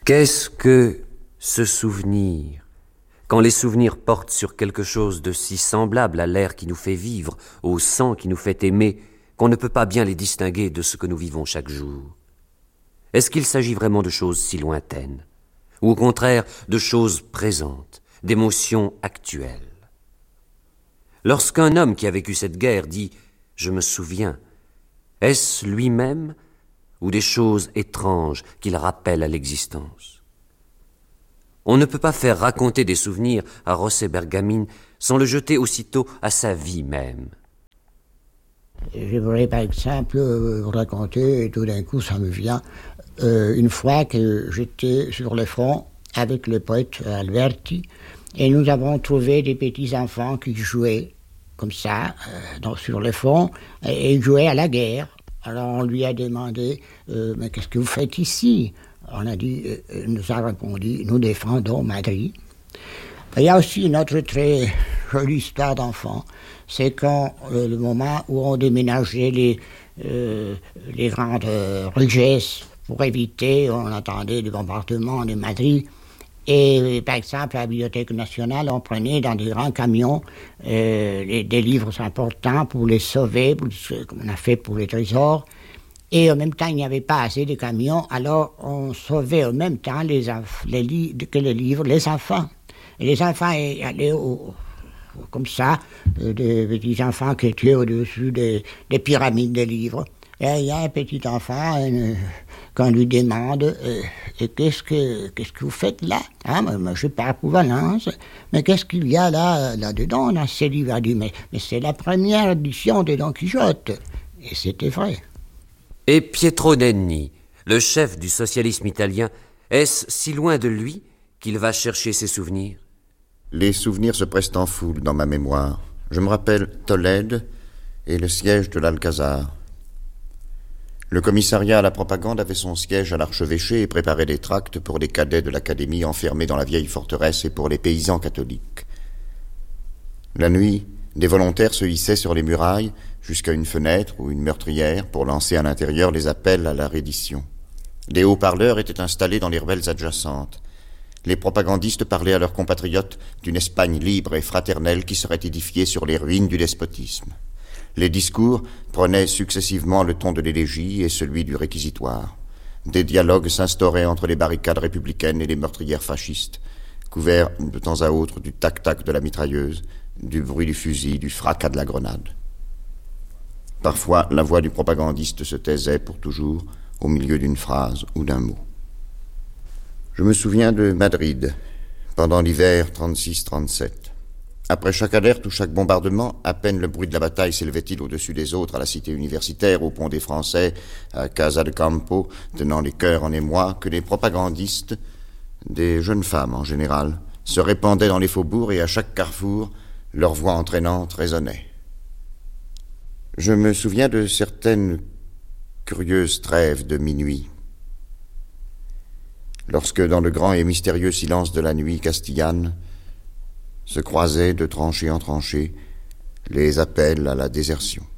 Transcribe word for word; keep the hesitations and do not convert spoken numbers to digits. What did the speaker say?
Qu'est-ce que ce souvenir, quand les souvenirs portent sur quelque chose de si semblable à l'air qui nous fait vivre, au sang qui nous fait aimer, qu'on ne peut pas bien les distinguer de ce que nous vivons chaque jour? Est-ce qu'il s'agit vraiment de choses si lointaines, ou au contraire de choses présentes, d'émotions actuelles? Lorsqu'un homme qui a vécu cette guerre dit « je me souviens », est-ce lui-même ou des choses étranges qu'il rappelle à l'existence? On ne peut pas faire raconter des souvenirs à José Bergamín sans le jeter aussitôt à sa vie même. Je voudrais par exemple vous raconter, et tout d'un coup ça me vient, euh, une fois que j'étais sur le front avec le poète Alberti, et nous avons trouvé des petits enfants qui jouaient comme ça, euh, dans, sur le front, et ils jouaient à la guerre. Alors on lui a demandé euh, « Mais qu'est-ce que vous faites ici ?» On a dit, euh, nous a répondu « Nous défendons Madrid ». Il y a aussi une autre très jolie histoire d'enfant, c'est quand euh, le moment où on déménageait les, euh, les grandes euh, richesses pour éviter, on attendait le bombardement de Madrid. Et par exemple, à la Bibliothèque nationale, on prenait dans des grands camions euh, les, des livres importants pour les sauver, pour, comme on a fait pour les trésors. Et en même temps, il n'y avait pas assez de camions, alors on sauvait en même temps les, les li que les livres, les enfants. Et les enfants allaient au, comme ça, euh, des petits enfants qui étaient au-dessus des, des pyramides de livres. Et il y a un petit enfant, euh, qu'on lui demande euh, « Qu'est-ce que qu'est-ce que vous faites là hein, moi, je pars pour Valence, mais qu'est-ce qu'il y a là, là-dedans dans ces livres ?» Il dit « Mais, mais c'est la première édition de Don Quichotte. » Et c'était vrai. Et Pietro Nenni, le chef du socialisme italien, est-ce si loin de lui qu'il va chercher ses souvenirs? Les souvenirs se pressent en foule dans ma mémoire. Je me rappelle Tolède et le siège de l'Alcazar. Le commissariat à la propagande avait son siège à l'archevêché et préparait des tracts pour les cadets de l'académie enfermés dans la vieille forteresse et pour les paysans catholiques. La nuit, des volontaires se hissaient sur les murailles jusqu'à une fenêtre ou une meurtrière pour lancer à l'intérieur les appels à la reddition. Des haut-parleurs étaient installés dans les ruelles adjacentes. Les propagandistes parlaient à leurs compatriotes d'une Espagne libre et fraternelle qui serait édifiée sur les ruines du despotisme. Les discours prenaient successivement le ton de l'élégie et celui du réquisitoire. Des dialogues s'instauraient entre les barricades républicaines et les meurtrières fascistes, couverts de temps à autre du tac-tac de la mitrailleuse, du bruit du fusil, du fracas de la grenade. Parfois, la voix du propagandiste se taisait pour toujours au milieu d'une phrase ou d'un mot. Je me souviens de Madrid, pendant l'hiver trente-six trente-sept. Après chaque alerte ou chaque bombardement, à peine le bruit de la bataille s'élevait-il au-dessus des autres à la cité universitaire, au pont des Français, à Casa de Campo, tenant les cœurs en émoi, que les propagandistes, des jeunes femmes en général, se répandaient dans les faubourgs et à chaque carrefour, leur voix entraînante résonnait. Je me souviens de certaines curieuses trêves de minuit, lorsque dans le grand et mystérieux silence de la nuit castillane se croisaient de tranchée en tranchée les appels à la désertion.